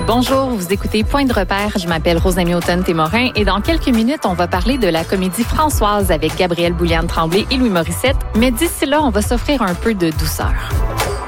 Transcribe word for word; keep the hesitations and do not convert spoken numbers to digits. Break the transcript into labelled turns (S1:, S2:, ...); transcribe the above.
S1: Bonjour, vous écoutez Point de repère. Je m'appelle Rosamie Automne-Témorin et dans quelques minutes, on va parler de la comédie Françoise avec Gabrielle Bouliane-Tremblay et Louis Morissette. Mais d'ici là, on va s'offrir un peu de douceur.